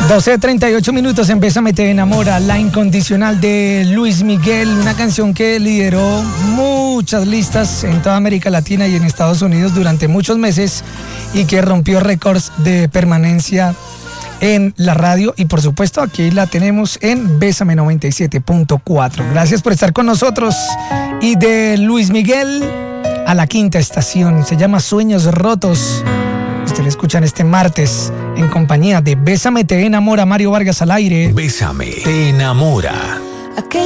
12:38 en Bésame te enamora, La Incondicional de Luis Miguel, una canción que lideró muchas listas en toda América Latina y en Estados Unidos durante muchos meses y que rompió récords de permanencia en la radio y por supuesto aquí la tenemos en Bésame 97.4. Gracias por estar con nosotros. Y de Luis Miguel a la quinta estación, se llama Sueños Rotos. Usted lo escuchan este martes en compañía de Bésame te enamora, Mario Vargas al aire. Bésame te enamora.